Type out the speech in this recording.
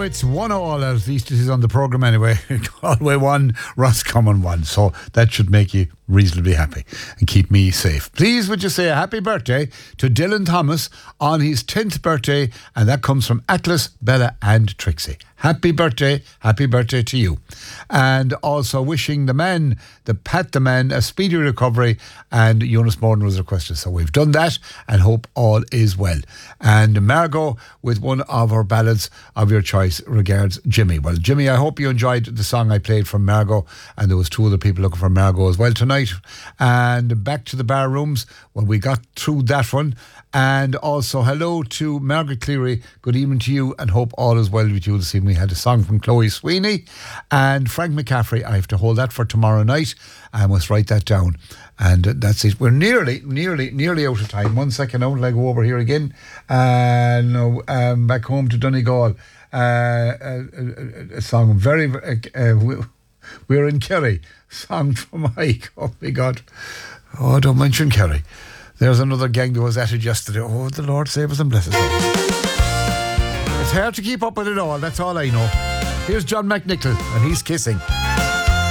it's 1-1, at least it is on the programme anyway. Galway 1, Roscommon 1. So that should make you reasonably happy and keep me safe. Please would you say a happy birthday to Dylan Thomas on his 10th birthday, and that comes from Atlas, Bella and Trixie. Happy birthday to you. And also wishing the man, Pat the man, a speedy recovery, and Eunice Morton was requested. So we've done that and hope all is well. And Margot with one of her ballads of your choice regards Jimmy. Well, Jimmy, I hope you enjoyed the song I played from Margot, and there was two other people looking for Margot as well tonight. And back to the bar rooms when we got through that one. And also hello to Margaret Cleary, good evening to you, and hope all is well with you this evening. We had a song from Chloe Sweeney and Frank McCaffrey. I have to hold that for tomorrow night. I must write that down. And that's it. We're nearly out of time. 1 second now until I go over here again. Back home to Donegal. A song we're in Kerry. Song from Ike. Oh my God. Oh, don't mention Kerry. There's another gang that was at it yesterday. Oh, the Lord save us and bless us all. It's hard to keep up with it all, that's all I know. Here's John McNichol, and he's kissing.